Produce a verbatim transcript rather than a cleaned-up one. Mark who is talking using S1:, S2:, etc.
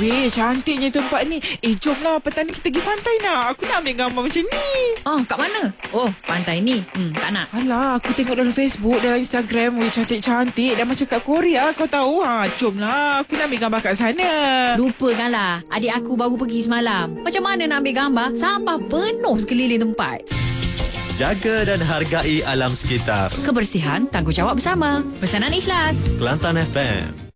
S1: Weh, cantiknya tempat ni. Eh, jomlah petang ni kita pergi pantai nak. Aku nak ambil gambar macam ni.
S2: Oh, kat mana? Oh, pantai ni. Hmm, tak nak.
S1: Alah, aku tengok dalam Facebook, dalam Instagram. Weh, cantik-cantik. Dah macam kat Korea, kau tahu. Ha, jomlah. Aku nak ambil gambar kat sana.
S2: Lupakanlah. Adik aku baru pergi semalam. Macam mana nak ambil gambar? Sampah penuh sekeliling tempat.
S3: Jaga dan hargai alam sekitar.
S2: Kebersihan tanggungjawab bersama. Pesanan ikhlas.
S3: Kelantan F M.